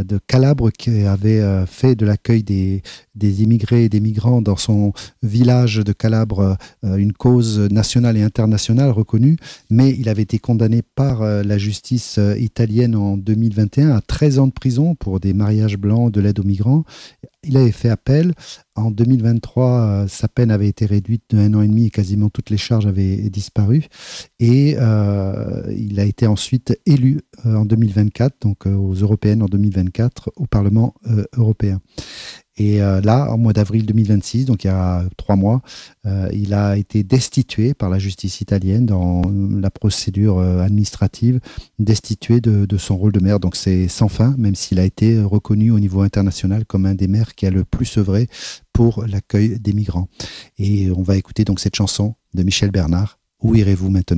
de Calabre qui avait fait de l'accueil des immigrés et des migrants dans son village de Calabre une cause nationale et internationale reconnue, mais il avait été condamné par la justice italienne en 2021 à 13 ans de prison pour des mariages blancs, de l'aide aux migrants. Il avait fait appel. En 2023, sa peine avait été réduite de 1 an et demi et quasiment toutes les charges avaient disparu. Et il a été ensuite élu en 2024, donc aux européennes en 2024, au Parlement européen. Et là, en mois d'avril 2026, donc il y a 3 mois, il a été destitué par la justice italienne dans la procédure administrative, destitué de son rôle de maire. Donc c'est sans fin, même s'il a été reconnu au niveau international comme un des maires qui a le plus œuvré pour l'accueil des migrants. Et on va écouter donc cette chanson de Michel Bernard, Où irez-vous maintenant ?